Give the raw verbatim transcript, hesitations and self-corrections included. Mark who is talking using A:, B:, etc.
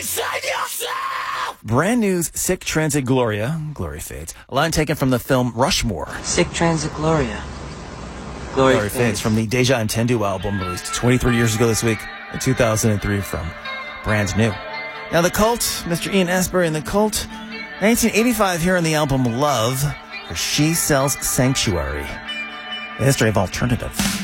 A: inside yourself!
B: Brand new's Sic Transit Gloria, Glory Fades, a line taken from the film Rushmore.
C: Sic Transit Gloria. Glory,
B: Glory Fades from the Deja Entendu album released twenty-three years ago this week in two thousand three from Brand New. Now, The Cult, Mister Ian Astbury and The Cult, nineteen eighty-five here on the album Love for She Sells Sanctuary, the history of alternative.